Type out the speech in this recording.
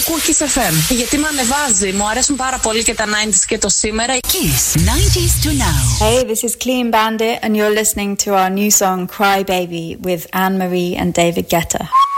ακούω Kiss FM. Γιατί με ανεβάζει. Μου αρέσουν πάρα πολύ και τα 90s και το σήμερα. Kiss 90s to now. Hey, this is Clean Bandit and you're listening to our new song Cry Baby with Anne Marie and David Guetta.